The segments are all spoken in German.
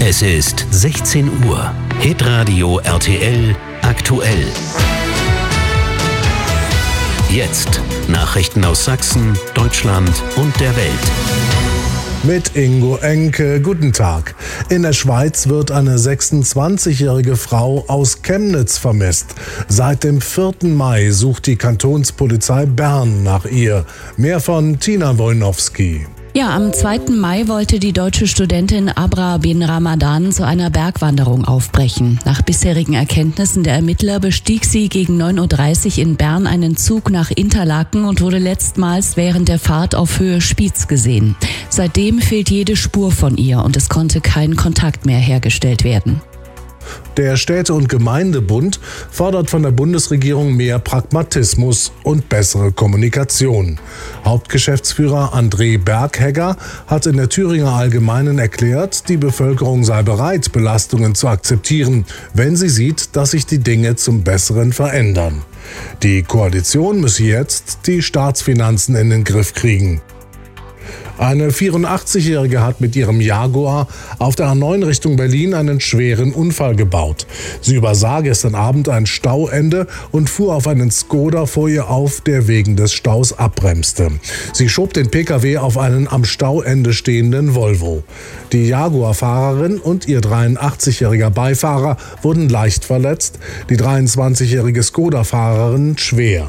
Es ist 16 Uhr. Hitradio RTL aktuell. Jetzt Nachrichten aus Sachsen, Deutschland und der Welt. Mit Ingo Enke, guten Tag. In der Schweiz wird eine 26-jährige Frau aus Chemnitz vermisst. Seit dem 4. Mai sucht die Kantonspolizei Bern nach ihr. Mehr von Tina Wojnowski. Ja, am 2. Mai wollte die deutsche Studentin Abra bin Ramadan zu einer Bergwanderung aufbrechen. Nach bisherigen Erkenntnissen der Ermittler bestieg sie gegen 9.30 Uhr in Bern einen Zug nach Interlaken und wurde letztmals während der Fahrt auf Höhe Spiez gesehen. Seitdem fehlt jede Spur von ihr und es konnte kein Kontakt mehr hergestellt werden. Der Städte- und Gemeindebund fordert von der Bundesregierung mehr Pragmatismus und bessere Kommunikation. Hauptgeschäftsführer André Berghegger hat in der Thüringer Allgemeinen erklärt, die Bevölkerung sei bereit, Belastungen zu akzeptieren, wenn sie sieht, dass sich die Dinge zum Besseren verändern. Die Koalition müsse jetzt die Staatsfinanzen in den Griff kriegen. Eine 84-Jährige hat mit ihrem Jaguar auf der A9 Richtung Berlin einen schweren Unfall gebaut. Sie übersah gestern Abend ein Stauende und fuhr auf einen Skoda vor ihr auf, der wegen des Staus abbremste. Sie schob den Pkw auf einen am Stauende stehenden Volvo. Die Jaguar-Fahrerin und ihr 83-jähriger Beifahrer wurden leicht verletzt, die 23-jährige Skoda-Fahrerin schwer.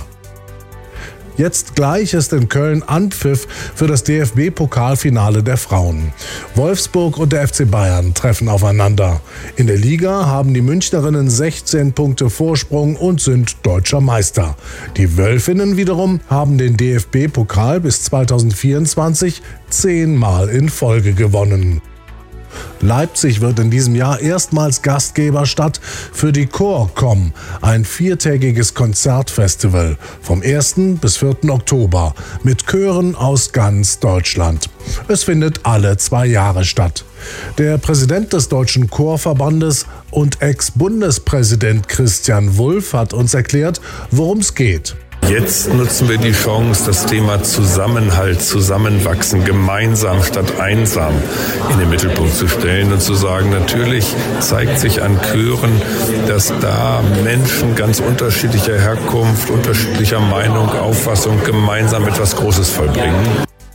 Jetzt gleich ist in Köln Anpfiff für das DFB-Pokalfinale der Frauen. Wolfsburg und der FC Bayern treffen aufeinander. In der Liga haben die Münchnerinnen 16 Punkte Vorsprung und sind deutscher Meister. Die Wölfinnen wiederum haben den DFB-Pokal bis 2024 10-mal in Folge gewonnen. Leipzig wird in diesem Jahr erstmals Gastgeberstadt für die Chorcom, ein 4-tägiges Konzertfestival vom 1. bis 4. Oktober mit Chören aus ganz Deutschland. Es findet alle 2 Jahre statt. Der Präsident des Deutschen Chorverbandes und Ex-Bundespräsident Christian Wulff hat uns erklärt, worum es geht. Jetzt nutzen wir die Chance, das Thema Zusammenhalt, Zusammenwachsen, gemeinsam statt einsam in den Mittelpunkt zu stellen und zu sagen, natürlich zeigt sich an Chören, dass da Menschen ganz unterschiedlicher Herkunft, unterschiedlicher Meinung, Auffassung gemeinsam etwas Großes vollbringen.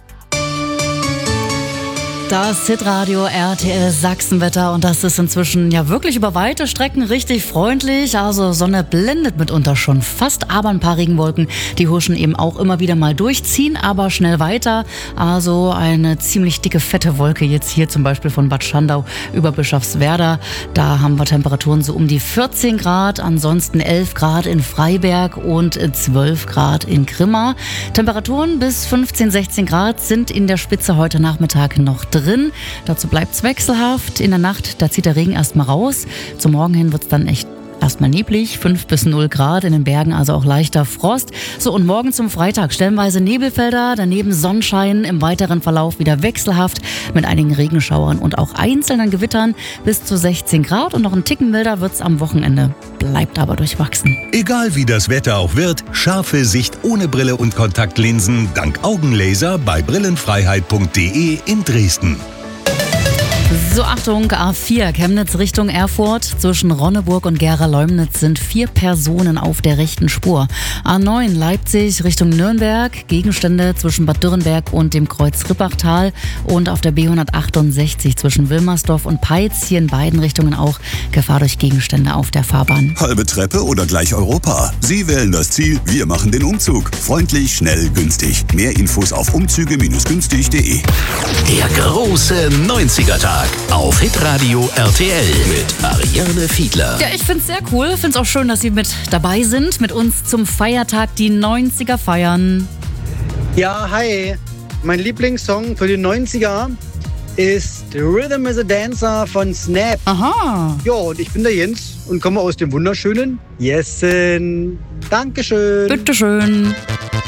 Das Hitradio RTL Sachsenwetter und das ist inzwischen ja wirklich über weite Strecken richtig freundlich. Also Sonne blendet mitunter schon fast, aber ein paar Regenwolken, die huschen eben auch immer wieder mal durch, ziehen aber schnell weiter. Also eine ziemlich dicke, fette Wolke jetzt hier zum Beispiel von Bad Schandau über Bischofswerda. Da haben wir Temperaturen so um die 14 Grad, ansonsten 11 Grad in Freiberg und 12 Grad in Grimma. Temperaturen bis 15, 16 Grad sind in der Spitze heute Nachmittag noch drin. Dazu bleibt es wechselhaft. In der Nacht, da zieht der Regen erstmal raus. Zum Morgen hin wird es dann echt erstmal neblig, 5 bis 0 Grad, in den Bergen also auch leichter Frost. So, und morgen zum Freitag stellenweise Nebelfelder, daneben Sonnenschein, im weiteren Verlauf wieder wechselhaft mit einigen Regenschauern und auch einzelnen Gewittern bis zu 16 Grad und noch ein Ticken milder wird's am Wochenende, bleibt aber durchwachsen. Egal wie das Wetter auch wird, scharfe Sicht ohne Brille und Kontaktlinsen dank Augenlaser bei brillenfreiheit.de in Dresden. So, Achtung, A4 Chemnitz Richtung Erfurt. Zwischen Ronneburg und Gera-Leumnitz sind 4 Personen auf der rechten Spur. A9 Leipzig Richtung Nürnberg. Gegenstände zwischen Bad Dürrenberg und dem Kreuz Rippachtal. Und auf der B168 zwischen Wilmersdorf und Peitz. Hier in beiden Richtungen auch Gefahr durch Gegenstände auf der Fahrbahn. Halbe Treppe oder gleich Europa? Sie wählen das Ziel, wir machen den Umzug. Freundlich, schnell, günstig. Mehr Infos auf umzüge-günstig.de. Der große 90er-Tag auf Hitradio RTL mit Ariane Fiedler. Ja, ich find's sehr cool. Find's auch schön, dass Sie mit dabei sind, mit uns zum Feiertag die 90er feiern. Ja, hi. Mein Lieblingssong für die 90er ist Rhythm is a Dancer von Snap. Aha. Ja, und ich bin der Jens und komme aus dem wunderschönen Jessen. Dankeschön. Bitteschön.